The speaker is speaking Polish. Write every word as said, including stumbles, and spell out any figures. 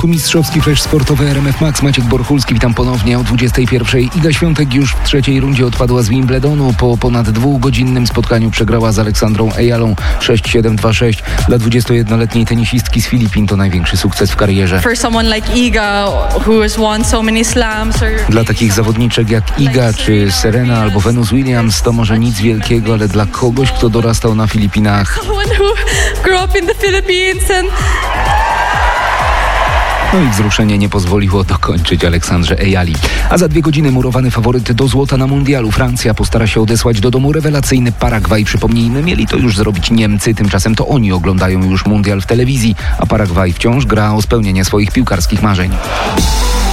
mistrzowski flash sportowy R M F Max. Maciek Borchulski, witam ponownie o dwudziestej pierwszej. Iga Świątek już w trzeciej rundzie odpadła z Wimbledonu. Po ponad dwugodzinnym spotkaniu przegrała z Aleksandrą Ejalą sześć siedem dwa sześć. Dla dwudziestojednoletniej tenisistki z Filipin to największy sukces w karierze. For someone like Iga, who has won so many slams, or Dla takich zawodniczek jak Iga czy Serena albo Venus Williams to może nic wielkiego, ale dla kogoś, kto dorastał na Filipinach, someone who grew up in the Philippines and no i wzruszenie nie pozwoliło dokończyć Aleksandrze Ejali. A za dwie godziny murowany faworyt do złota na mundialu. Francja postara się odesłać do domu rewelacyjny Paragwaj. Przypomnijmy, mieli to już zrobić Niemcy. Tymczasem to oni oglądają już mundial w telewizji, a Paragwaj wciąż gra o spełnienie swoich piłkarskich marzeń.